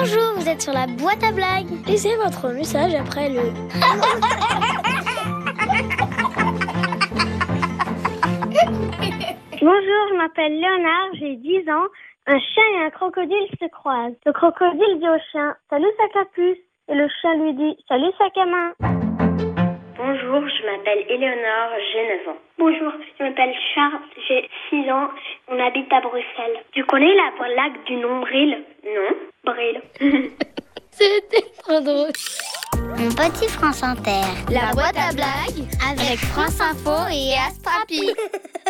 Bonjour, vous êtes sur la boîte à blagues. Laissez votre message après le... Bonjour, je m'appelle Léonard, j'ai 10 ans. Un chien et un crocodile se croisent. Le crocodile dit au chien « Salut sac à puce » et le chien lui dit « Salut sac à main ». Bonjour, je m'appelle Éléonore, j'ai 9 ans. Bonjour, je m'appelle Charles, j'ai 6 ans, on habite à Bruxelles. Tu connais la blague du nombril? Non. Bril. C'était trop drôle. Mon petit France Inter. La boîte à blagues Avec France Info et Astrapi.